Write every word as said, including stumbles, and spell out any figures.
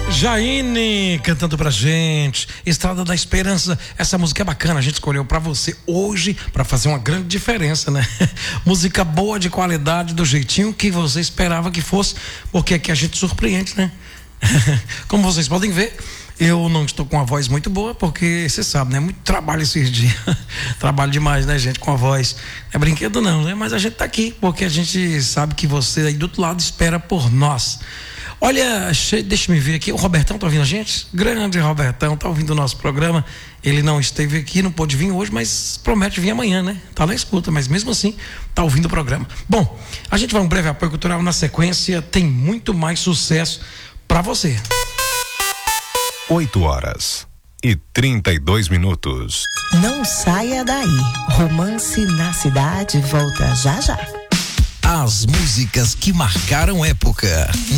Jaine cantando pra gente, Estrada da Esperança. Essa música é bacana, a gente escolheu pra você hoje pra fazer uma grande diferença, né? Música boa, de qualidade, do jeitinho que você esperava que fosse, porque aqui a gente surpreende, né? Como vocês podem ver, eu não estou com a voz muito boa, porque você sabe, né? Muito trabalho esses dias. Trabalho demais, né, gente, com a voz. Não é brinquedo não, né? Mas a gente tá aqui, porque a gente sabe que você aí do outro lado espera por nós. Olha, deixa me ver aqui, o Robertão tá ouvindo a gente? Grande Robertão, tá ouvindo o nosso programa. Ele não esteve aqui, não pôde vir hoje, mas promete vir amanhã, né? Tá na escuta, mas mesmo assim tá ouvindo o programa. Bom, a gente vai um breve apoio cultural, na sequência tem muito mais sucesso pra você. oito horas e trinta e dois minutos. Não saia daí. Romance na Cidade volta já já. As músicas que marcaram época